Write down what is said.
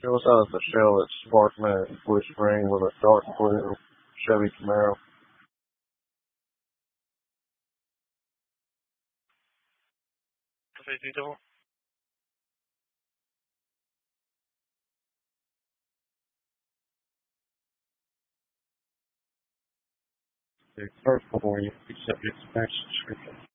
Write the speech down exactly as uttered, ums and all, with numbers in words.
It was out of the show at Sparkman Blue Spring with a dark blue Chevy Camaro. fifty-two. It's hurtful for you, except it's a subscription.